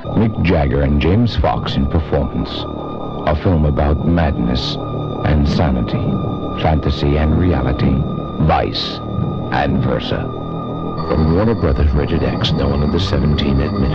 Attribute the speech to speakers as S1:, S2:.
S1: Mick Jagger and James Fox in performance. A film about madness and sanity, fantasy and reality, vice and versa. From Warner Brothers Rated X, no one under 17 admitted.